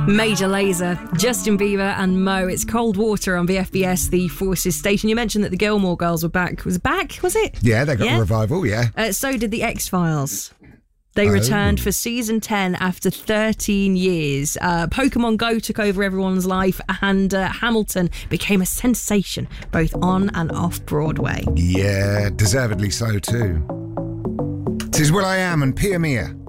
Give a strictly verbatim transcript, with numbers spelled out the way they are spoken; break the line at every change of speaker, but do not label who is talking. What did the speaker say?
Major Lazer, Justin Bieber and Mo. It's Cold Water on V F B S, the Forces station. You mentioned that the Gilmore Girls were back. Was it back, was it?
Yeah, they got
Yeah.
a revival, yeah.
Uh, so did the X-Files. They
Oh.
returned for season ten after thirteen years. Uh, Pokemon Go took over everyone's life, and uh, Hamilton became a sensation both on and off Broadway.
Yeah, deservedly so too. 'Tis Will I Am and Pia Mia.